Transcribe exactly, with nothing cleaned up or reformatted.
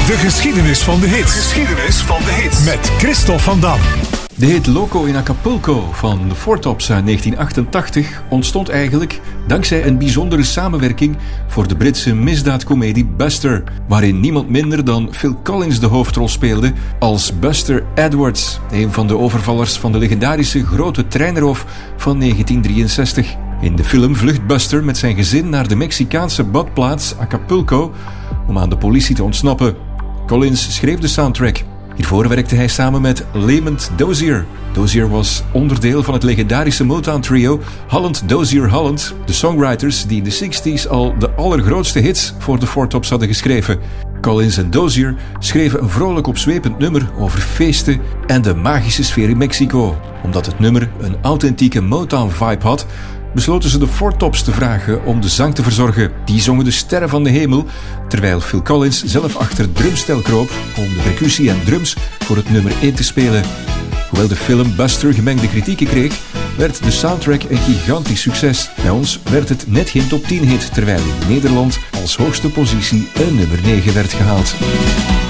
De geschiedenis van de hits. Geschiedenis van de hits. Met Christophe van Dam. De hit Loco in Acapulco van de Four Tops uit negentien achtentachtig ontstond eigenlijk dankzij een bijzondere samenwerking voor de Britse misdaadcomedie Buster, waarin niemand minder dan Phil Collins de hoofdrol speelde als Buster Edwards, een van de overvallers van de legendarische grote treinroof van negentien drieënzestig. In de film vlucht Buster met zijn gezin naar de Mexicaanse badplaats Acapulco om aan de politie te ontsnappen. Collins schreef de soundtrack. Hiervoor werkte hij samen met Lamont Dozier. Dozier was onderdeel van het legendarische Motown-trio Holland Dozier Holland, de songwriters die in de zestig's al de allergrootste hits voor de Four Tops hadden geschreven. Collins en Dozier schreven een vrolijk opzwepend nummer over feesten en de magische sfeer in Mexico. Omdat het nummer een authentieke Motown-vibe had, besloten ze de Four Tops te vragen om de zang te verzorgen. Die zongen de sterren van de hemel, terwijl Phil Collins zelf achter het drumstel kroop om de percussie en drums voor het nummer in te spelen. Hoewel de film Buster gemengde kritieken kreeg, werd de soundtrack een gigantisch succes. Bij ons werd het net geen top tien hit, terwijl in Nederland als hoogste positie een nummer negen werd gehaald.